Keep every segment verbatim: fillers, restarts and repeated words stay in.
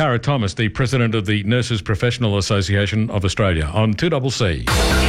Cara Thomas, the President of the Nurses Professional Association of Australia, on two C C.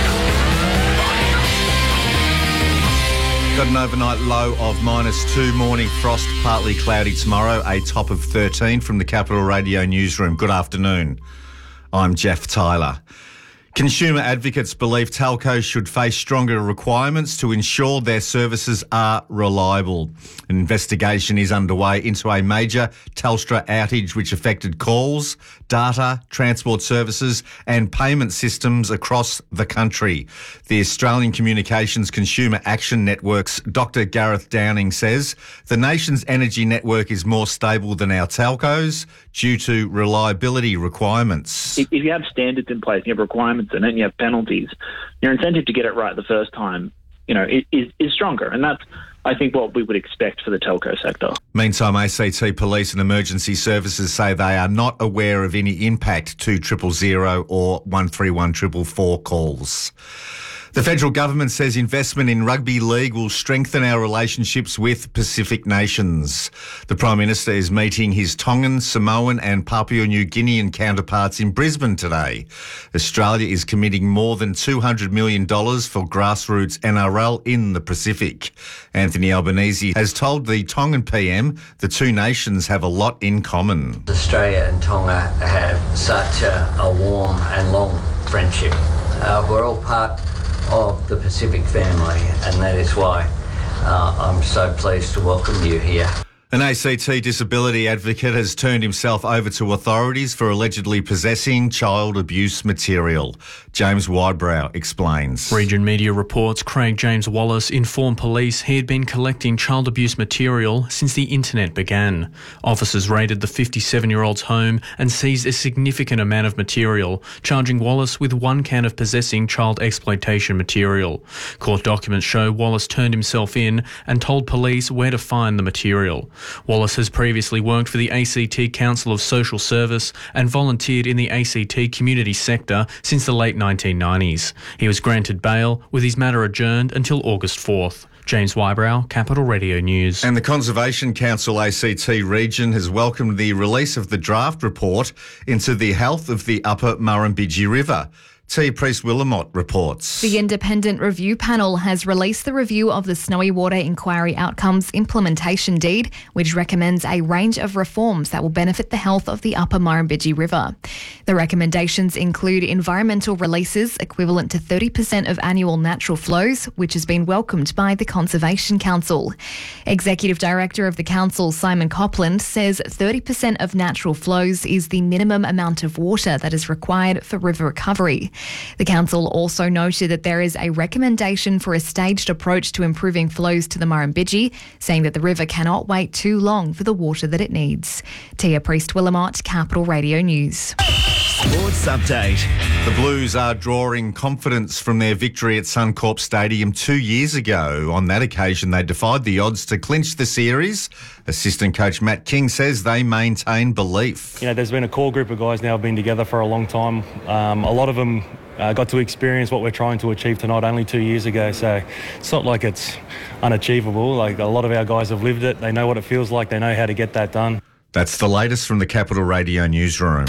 Got an overnight low of minus two, morning frost, partly cloudy tomorrow, a top of thirteen from the Capital Radio newsroom. Good afternoon. I'm Jeff Tyler. Consumer advocates believe telcos should face stronger requirements to ensure their services are reliable. An investigation is underway into a major Telstra outage which affected calls, data, transport services and payment systems across the country. The Australian Communications Consumer Action Network's Doctor Gareth Downing says the nation's energy network is more stable than our telcos due to reliability requirements. If you have standards in place, you have requirements and then you have penalties, your incentive to get it right the first time, you know, is, is stronger. And that's, I think, what we would expect for the telco sector. Meantime, A C T Police and Emergency Services say they are not aware of any impact to triple zero or one three one four four four calls. The federal government says investment in rugby league will strengthen our relationships with Pacific nations. The Prime Minister is meeting his Tongan, Samoan and Papua New Guinean counterparts in Brisbane today. Australia is committing more than two hundred million dollars for grassroots N R L in the Pacific. Anthony Albanese has told the Tongan P M the two nations have a lot in common. Australia and Tonga have such a, a warm and long friendship. Uh, we're all part of the Pacific family, and that is why uh, I'm so pleased to welcome you here. An A C T disability advocate has turned himself over to authorities for allegedly possessing child abuse material. James Wybrow explains. Region Media reports Craig James Wallace informed police he had been collecting child abuse material since the internet began. Officers raided the fifty-seven-year-old's home and seized a significant amount of material, charging Wallace with one count of possessing child exploitation material. Court documents show Wallace turned himself in and told police where to find the material. Wallace has previously worked for the A C T Council of Social Service and volunteered in the A C T community sector since the late nineteen nineties. He was granted bail, with his matter adjourned until August fourth. James Wybrow, Capital Radio News. And the Conservation Council A C T region has welcomed the release of the draft report into the health of the upper Murrumbidgee River. Tia Priest-Willamott reports. The independent review panel has released the review of the Snowy Water Inquiry Outcomes Implementation Deed, which recommends a range of reforms that will benefit the health of the upper Murrumbidgee River. The recommendations include environmental releases equivalent to thirty percent of annual natural flows, which has been welcomed by the Conservation Council. Executive Director of the Council, Simon Copland, says thirty percent of natural flows is the minimum amount of water that is required for river recovery. The council also noted that there is a recommendation for a staged approach to improving flows to the Murrumbidgee, saying that the river cannot wait too long for the water that it needs. Tia Priest-Willamott, Capital Radio News. Sports update. The Blues are drawing confidence from their victory at Suncorp Stadium two years ago. On that occasion, they defied the odds to clinch the series. Assistant coach Matt King says they maintain belief. You know, there's been a core group of guys now been together for a long time. Um, a lot of them uh, got to experience what we're trying to achieve tonight only two years ago. So it's not like it's unachievable. Like, a lot of our guys have lived it. They know what it feels like. They know how to get that done. That's the latest from the Capital Radio newsroom.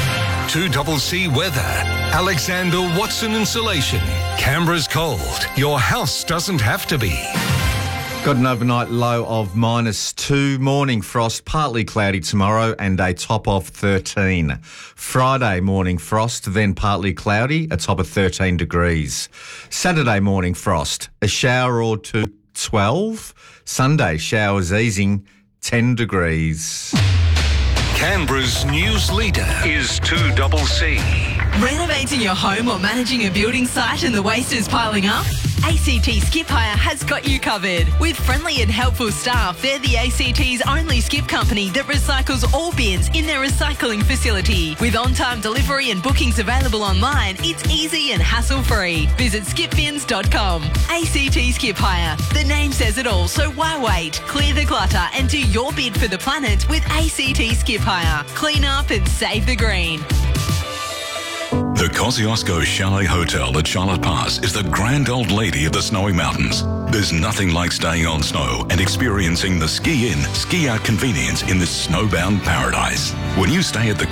two C C weather. Alexander Watson Insulation. Canberra's cold. Your house doesn't have to be. Got an overnight low of minus two, morning frost, partly cloudy tomorrow and a top of thirteen. Friday morning frost, then partly cloudy, a top of thirteen degrees. Saturday morning frost, a shower or two, twelve. Sunday showers easing, ten degrees. Canberra's news leader is two C C. Renovating your home or managing a building site and the waste is piling up? A C T Skip Hire has got you covered. With friendly and helpful staff, they're the A C T's only skip company that recycles all bins in their recycling facility. With on-time delivery and bookings available online, it's easy and hassle-free. Visit skip bins dot com. A C T Skip Hire. The name says it all, so why wait? Clear the clutter and do your bid for the planet with A C T Skip Hire. Clean up and save the green. The Kosciuszko Chalet Hotel at Charlotte Pass is the grand old lady of the snowy mountains. There's nothing like staying on snow and experiencing the ski-in, ski-out convenience in this snowbound paradise. When you stay at the